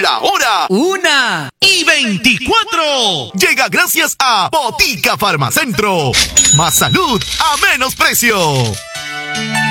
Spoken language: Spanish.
La hora 1:24. llega gracias a Botica Farmacentro. Más salud a menos precio.